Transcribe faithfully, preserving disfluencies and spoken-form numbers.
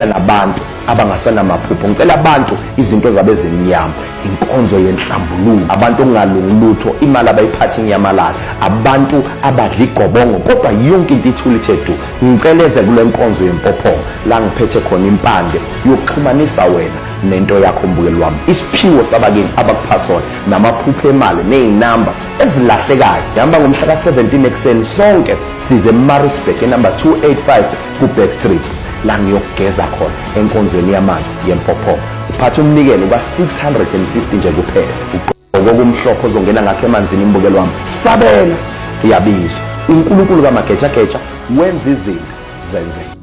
nabantu abangasana maphupho, ngicela abantu izinto zabe zemnyama, inkonzo yenhlambululo, abantu ongalungulutho, imali abayiphathi nyamalala, abantu abadla igobongo kodwa yonke into ithulithe du. Ngiceleze kule nkonzo yempophongo la ngiphethe khona impande yokuxhumanisa wena nento yakho mbukeli wami, isiphiwo sabakini abakuphasona namaphupho emali nezinamba ezilahlekayo. Hamba ngomhla ka seventeen ekseni sonke size eMaritzburg enumber two eighty-five ku Back Street la ngiyogeza khona enkonzweni yamanzi yempophongo. Uphatha umnikelo ka six hundred fifty nje kuphela, ugqoka okumhlophe ozongena ngakho emanzini mbukeli wami. Sabela iyabizwa uNkulunkulu kamageja geja wenza izinto zenzeke.